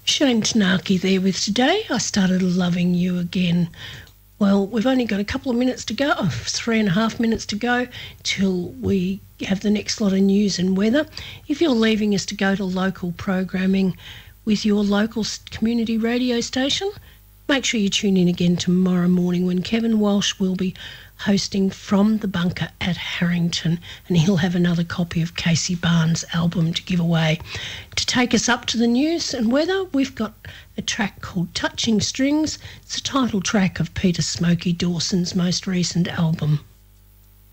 Shane Tanaki there with Today. I started loving you again. Well, we've only got a couple of minutes to go, 3.5 minutes to go till we have the next lot of news and weather. If you're leaving us to go to local programming with your local community radio station, make sure you tune in again tomorrow morning when Kevin Walsh will be hosting From the Bunker at Harrington, and he'll have another copy of Casey Barnes' album to give away. To take us up to the news and weather, we've got a track called Touching Strings. It's a title track of Peter Smokey Dawson's most recent album.